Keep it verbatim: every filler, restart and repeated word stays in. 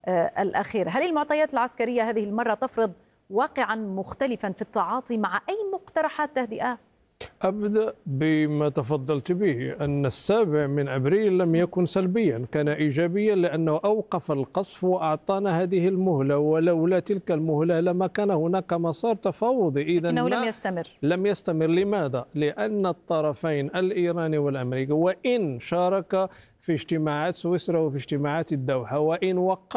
الأخير. هل المعطيات العسكرية هذه المرة تفرض واقعا مختلفا في التعاطي مع أي مقترحات تهدئة؟ أبدأ بما تفضلت به، أن السابع من أبريل لم يكن سلبيا، كان إيجابيا، لأنه أوقف القصف وأعطانا هذه المهلة، ولولا تلك المهلة لما كان هناك مسار تفاوضي. إذا لكنه لم يستمر. لم يستمر. لماذا؟ لأن الطرفين الإيراني والأمريكي وإن شارك في اجتماعات سويسرا وفي اجتماعات الدوحة، وإن وقع